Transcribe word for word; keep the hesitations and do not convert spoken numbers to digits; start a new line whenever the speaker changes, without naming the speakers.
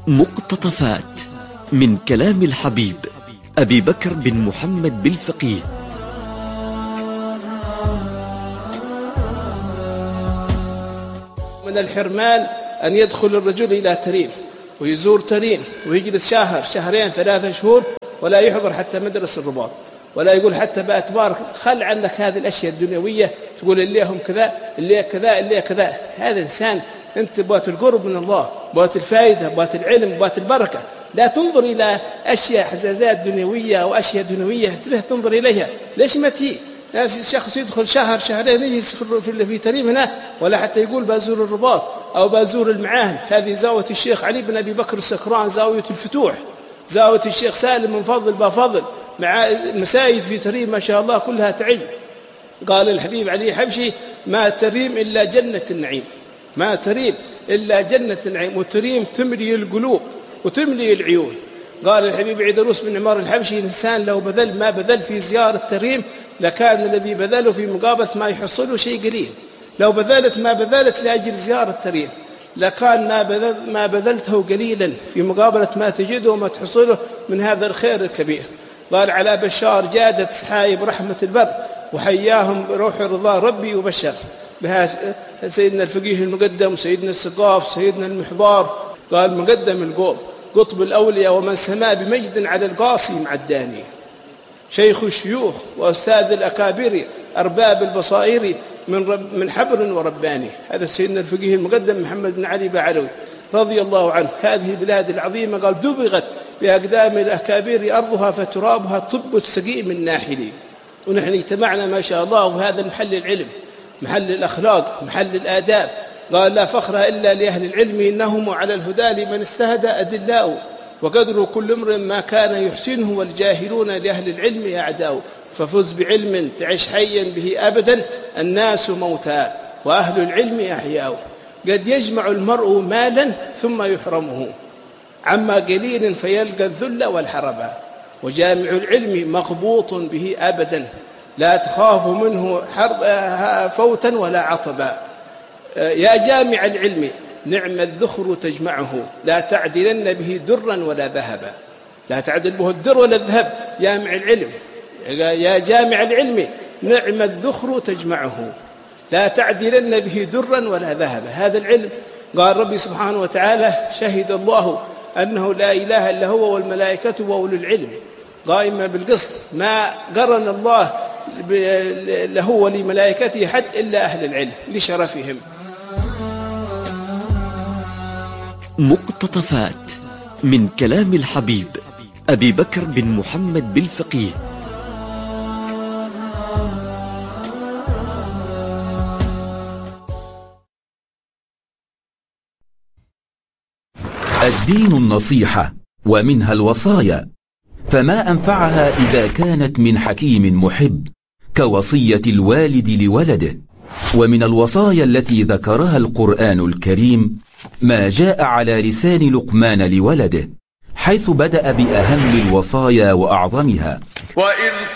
مقتطفات من كلام الحبيب أبي بكر بن محمد بالفقيه.
من الحرمان أن يدخل الرجل إلى تريم ويزور تريم ويجلس شهر شهرين ثلاثة شهور ولا يحضر حتى مدرسة الرباط، ولا يقول حتى بأتبارك خل عنك هذه الأشياء الدنيوية، تقول اللي هم كذا اللي كذا اللي كذا. هذا إنسان أنت بات القرب من الله، بات الفائدة، بات العلم، بات البركة. لا تنظر إلى أشياء حزازات دنيوية أو أشياء دنيوية انتبه تنظر إليها. ليش ما تي ناس شخص يدخل شهر شهرين يجلس في في تريم هنا، ولا حتى يقول بازور الرباط أو بازور المعاهد. هذه زاوية الشيخ علي بن أبي بكر السكران، زاوية الفتوح، زاوية الشيخ سالم من فضل بفضل، مع المساجد في تريم ما شاء الله كلها تعلم. قال الحبيب علي حبشي: ما تريم إلا جنة النعيم، ما تريم إلا جنة النعيم. وتريم تملي القلوب وتملي العيون. قال الحبيب عيدروس بن عمار الحبشي: الإنسان لو بذل ما بذل في زيارة تريم لكان الذي بذله في مقابلة ما يحصله شيء قليل. لو بذلت ما بذلت لأجل زيارة تريم لكان ما, بذل ما بذلته قليلا في مقابلة ما تجده وما تحصله من هذا الخير الكبير. قال على بشار: جادت سحايب رحمة البر وحياهم بروح رضا ربي وبشر بها سيدنا الفقيه المقدم، سيدنا السقاف، سيدنا المحضار. قال مقدم القوم قطب الأولياء ومن سما بمجد على القاصي معداني، شيخ الشيوخ وأستاذ الأكابر أرباب البصائر من, رب من حبر ورباني. هذا سيدنا الفقيه المقدم محمد بن علي بعلوي رضي الله عنه. هذه البلاد العظيمة قال دبغت بأقدام الأكابر أرضها فترابها طب السقيم الناحلي. ونحن اجتمعنا ما شاء الله وهذا محل العلم، محل الأخلاق، محل الآداب. قال لا فخر إلا لأهل العلم إنهم على الهدى لمن استهدى أدلاء، وقدر كل امرئ ما كان يحسنه والجاهلون لأهل العلم أعداء. ففز بعلم تعش حيا به أبدا الناس موتى وأهل العلم أحياء. قد يجمع المرء مالا ثم يحرمه عما قليل فيلقى الذل والحربا، وجامع العلم مغبوط به أبدا لا تخاف منه حرب فوتا ولا عطبا. يا جامع العلم نعم الذخر تجمعه لا تعدلن به درا ولا ذهبا. لا تعدل به الدر ولا الذهب. جامع العلم يا جامع العلم نعم الذخر تجمعه لا تعدلن به درا ولا ذهبا. هذا العلم قال ربي سبحانه وتعالى: شهد الله أنه لا إله إلا هو والملائكة وأولو العلم قائما بالقسط. ما قرن الله له ولملائكته حد إلا أهل العلم لشرفهم.
مقتطفات من كلام الحبيب أبي بكر بن محمد بالفقيه.
الدين النصيحة ومنها الوصايا، فما أنفعها إذا كانت من حكيم محب كوصية الوالد لولده. ومن الوصايا التي ذكرها القرآن الكريم ما جاء على لسان لقمان لولده، حيث بدأ بأهم الوصايا وأعظمها:
وإذ